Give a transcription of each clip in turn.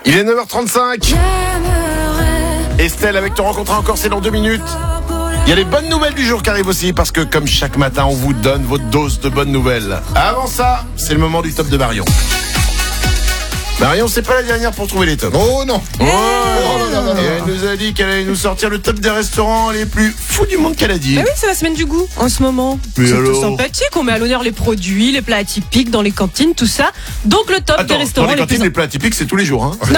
Il est 9h35. Estelle, avec ton rencontre encore, c'est dans 2 minutes. Il y a les bonnes nouvelles du jour qui arrivent aussi, parce que comme chaque matin, on vous donne votre dose de bonnes nouvelles. Avant ça, c'est le moment du top de Marion. Marion, c'est pas la dernière pour trouver les tops. Oh non. Et elle nous a dit qu'elle allait nous sortir le top des restaurants les plus fous du monde qu'elle a dit. Ah oui, c'est la semaine du goût en ce moment. Mais c'est alors tout sympathique, on met à l'honneur les produits, les plats atypiques dans les cantines, tout ça. Donc le top des Attends, restaurants dans les cantines, plus... les plats typiques, c'est tous les jours. Hein. Bah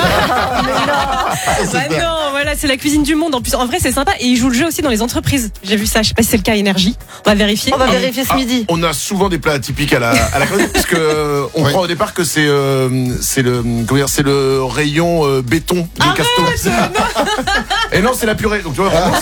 non, voilà, c'est la cuisine du monde. En plus, en vrai, c'est sympa. Et ils jouent le jeu aussi dans les entreprises. J'ai vu ça, je sais pas si c'est le cas Énergie. On va vérifier. On va vérifier ce midi. On a souvent des plats atypiques à la cantine, parce que on croit au départ que c'est le rayon béton de Casto. Et non, c'est la purée. Donc tu vois, vraiment,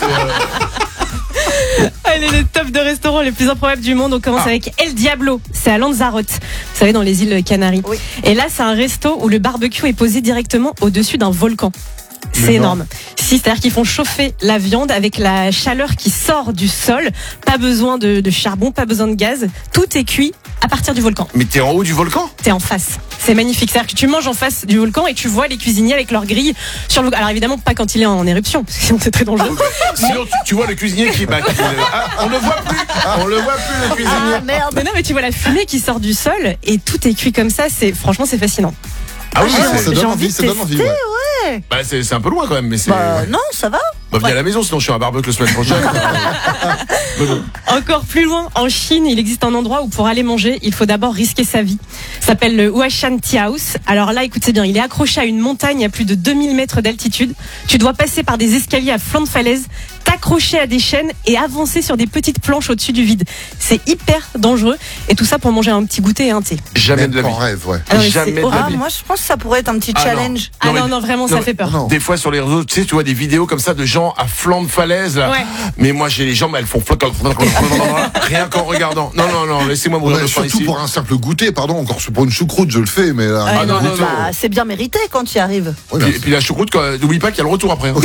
Allez, les tops de restaurants les plus improbables du monde. On commence avec El Diablo. C'est à Lanzarote. Vous savez, dans les îles Canaries. Oui. Et là, c'est un resto où le barbecue est posé directement au-dessus d'un volcan. C'est énorme. Si, c'est-à-dire qu'ils font chauffer la viande avec la chaleur qui sort du sol. Pas besoin de charbon, pas besoin de gaz. Tout est cuit à partir du volcan. Mais t'es en haut du volcan? T'es en face. C'est magnifique. C'est-à-dire que tu manges en face du volcan et tu vois les cuisiniers avec leurs grilles sur le volcan. Alors évidemment, pas quand il est en éruption, parce que sinon c'est très dangereux. Sinon, tu vois le cuisinier qui... on le voit plus. On le voit plus, le cuisinier. Ah merde. Mais non, mais tu vois la fumée qui sort du sol et tout est cuit comme ça. Franchement, c'est fascinant. Ah oui, Ça donne envie, ça donne envie. Ouais. bah, c'est un peu loin quand même, mais c'est... Non, ça va. Bah, viens à la maison, sinon je suis à un barbecue la semaine prochaine. Encore plus loin, en Chine, il existe un endroit où pour aller manger, il faut d'abord risquer sa vie. Ça s'appelle le Huashan Tea House. Alors là, écoutez bien, il est accroché à une montagne à plus de 2000 mètres d'altitude. Tu dois passer par des escaliers à flanc de falaise, t'accrocher à des chaînes et avancer sur des petites planches au-dessus du vide. C'est hyper dangereux. Et tout ça pour manger un petit goûter et un thé. Jamais de la vie. En rêve, ouais. Ah non, mais Jamais c'est de la horrible. vie. Moi, je pense que ça pourrait être un petit Ah, challenge. Ah Non, non, mais- non, vraiment, non, ça fait peur. non. Des fois sur les réseaux, tu sais, tu vois des vidéos comme ça de gens à flanc de falaise là. Ouais. Mais moi j'ai les jambes, elles font floc, rien qu'en regardant. Non, laissez-moi mourir Ouais, de faim surtout ici. pour un simple goûter, pardon, encore pour une choucroute, je le fais, mais là, Ah, un non, goûter, Bah, c'est bien mérité quand tu y arrives. ouais, Et merci. puis la choucroute, n'oublie pas qu'il y a le retour après.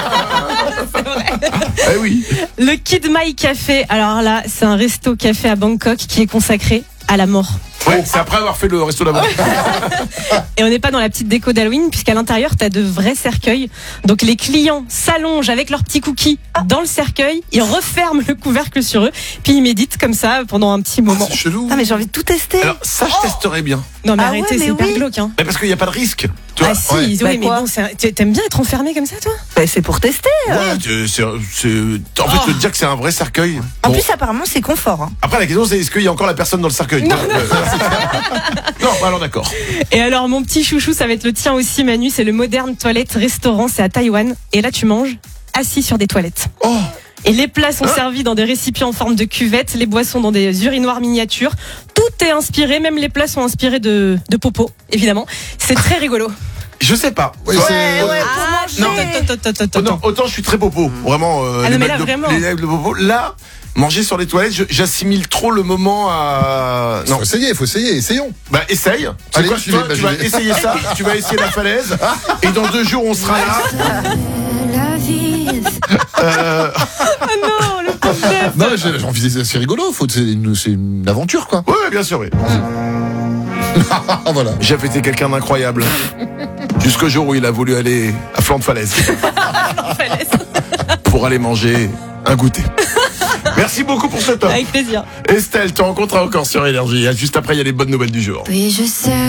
Eh oui. Le Kid Mai Café. Alors là, c'est un resto café à Bangkok qui est consacré à la mort. Ouais, c'est après avoir fait le resto là-bas. Et on n'est pas dans la petite déco d'Halloween, puisqu'à l'intérieur, tu as de vrais cercueils. Donc les clients s'allongent avec leurs petits cookies dans le cercueil, ils referment le couvercle sur eux, puis ils méditent comme ça pendant un petit moment. C'est chelou. Ah, mais j'ai envie de tout tester. Alors ça, je testerais bien. Non mais Ah arrêtez, ouais, mais c'est hyper oui. glauque. Hein. Mais parce qu'il n'y a pas de risque. Tu vois. Ah si, ouais. oui, Bah mais quoi bon, t'aimes bien être enfermé comme ça, toi? Bah, c'est pour tester. Ouais, en fait, te dire que c'est un vrai cercueil. En Bon. plus, apparemment, c'est confort. Hein. Après, la question, c'est est-ce qu'il y a encore la personne dans le cercueil? Non, bah, alors d'accord. Et alors mon petit chouchou, ça va être le tien aussi, Manu, c'est le Modern Toilette Restaurant, c'est à Taïwan. Et là, tu manges assis sur des toilettes. Oh, Et les plats sont servis dans des récipients en forme de cuvette, les boissons dans des urinoirs miniatures. Tout est inspiré, même les plats sont inspirés de popo, évidemment. C'est très rigolo. je sais pas. Ouais, c'est- pour non. manger. Non, autant je suis très popo. Vraiment, Ah les non, mais mecs là, de, vraiment. les mecs de popo. Là, manger sur les toilettes, j'assimile trop le moment à... Non, Faut essayer, essayons. bah essaye. C'est Allez, quoi, j'y toi, vais, tu j'y vas vais. essayer ça, tu vas essayer la falaise, et dans 2 jours on sera là. Ah non, le pauvre chef. Non, j'ai envie de c'est rigolo, c'est une aventure, quoi. Ouais, bien sûr, oui. Ah, voilà. J'avais été quelqu'un d'incroyable. Jusqu'au jour où il a voulu aller à flanc de falaise pour aller manger un goûter. Merci beaucoup pour ce top. Avec plaisir. Estelle, tu rencontres encore sur Énergie. Juste après, il y a les bonnes nouvelles du jour. Oui, je sais.